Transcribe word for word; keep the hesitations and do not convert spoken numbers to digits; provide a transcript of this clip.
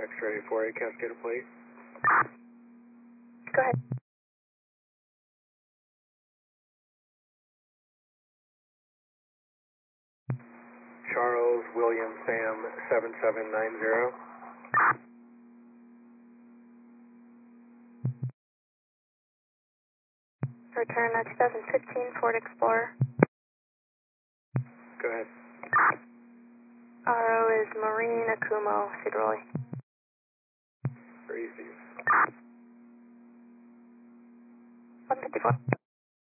X-ray for a Cascade plate. Go ahead. Charles William Sam seven seven nine zero. Return a twenty fifteen Ford Explorer. Go ahead. R O is Maureen Akumo, Cedaroli. Receive. one fifty-four.